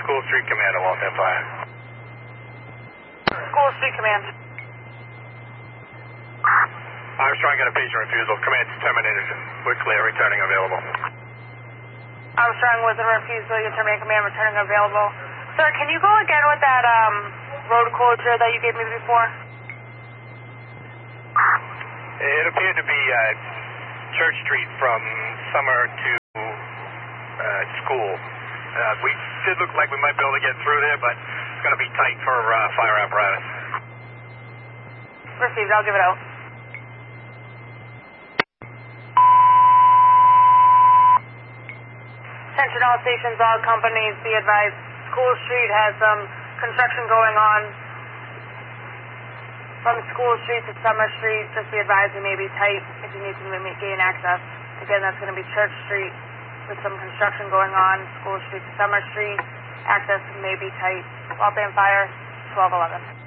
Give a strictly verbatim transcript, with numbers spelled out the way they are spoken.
School Street Command at Waltham Fire. School Street Command. Armstrong got a patient refusal. Command's terminated. We're clear. Returning available. Armstrong with a refusal. You terminate command. Returning available. Sir, can you go again with that um, road closure that you gave me before? It appeared to be uh, Church Street from Summer to uh, school. Uh, we did look like we might be able to get through there, but it's going to be tight for uh, fire apparatus. Received. I'll give it out. Attention all stations, all companies, be advised. School Street has some construction going on. From School Street to Summer Street, just be advised it may be tight if you need to gain access. Again, that's going to be Church Street with some construction going on. School Street to Summer Street, access may be tight. Waltham Fire, twelve eleven.